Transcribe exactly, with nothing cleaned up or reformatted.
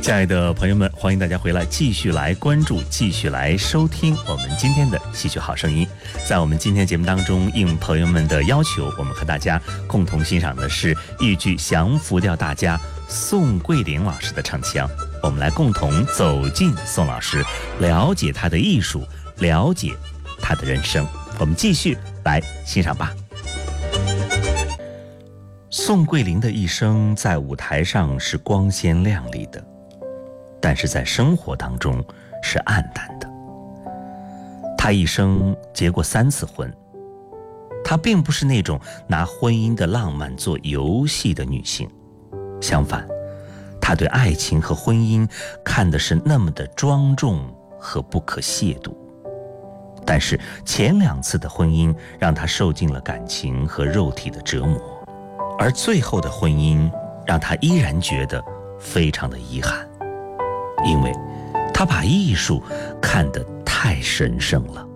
亲爱的朋友们，欢迎大家回来，继续来关注，继续来收听我们今天的戏曲好声音。在我们今天节目当中，应朋友们的要求，我们和大家共同欣赏的是豫剧降服调大家宋桂龄老师的唱腔。我们来共同走进宋老师，了解他的艺术，了解他的人生。我们继续来欣赏吧。宋桂龄的一生在舞台上是光鲜亮丽的，但是在生活当中是暗淡的。她一生结过三次婚，她并不是那种拿婚姻的浪漫做游戏的女性，相反，她对爱情和婚姻看的是那么的庄重和不可亵渎。但是前两次的婚姻让她受尽了感情和肉体的折磨，而最后的婚姻让她依然觉得非常的遗憾，因为她把艺术看得太神圣了。